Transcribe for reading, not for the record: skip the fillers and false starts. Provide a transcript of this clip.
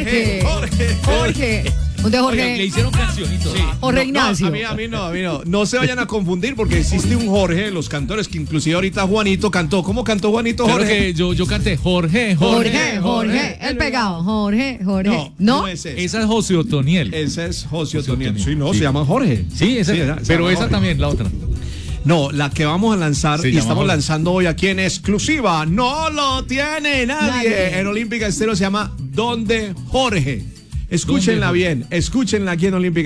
Jorge. ¿Dónde Jorge? Oigan, le hicieron cancionito. Sí. Jorge Ignacio. A mí no. No se vayan a confundir porque existe un Jorge, los cantores, que inclusive ahorita Juanito cantó. ¿Cómo cantó Juanito, Claro Jorge? que yo canté Jorge. El pegado. Jorge. No es ese. Esa es José Otoniel. Ese es José Otoniel. Otoniel. Sí, no, Sí. se llama Jorge. Sí, esa, pero esa Jorge. también, la otra. No, la que vamos a lanzar Se y llama estamos Jorge. lanzando hoy aquí en exclusiva, no lo tiene nadie. En Olímpica Estéreo se llama Donde Jorge. Escúchenla ¿Dónde, bien, escúchenla aquí en Olímpica.